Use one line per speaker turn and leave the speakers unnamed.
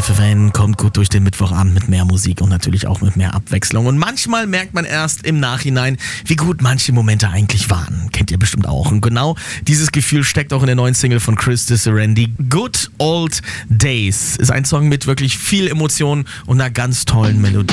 FFN kommt gut durch den Mittwochabend mit mehr Musik und natürlich auch mit mehr Abwechslung. Und manchmal merkt man erst im Nachhinein, wie gut manche Momente eigentlich waren. Kennt ihr bestimmt auch. Und genau dieses Gefühl steckt auch in der neuen Single von Chris Disserendi. Good Old Days ist ein Song mit wirklich viel Emotion und einer ganz tollen Melodie.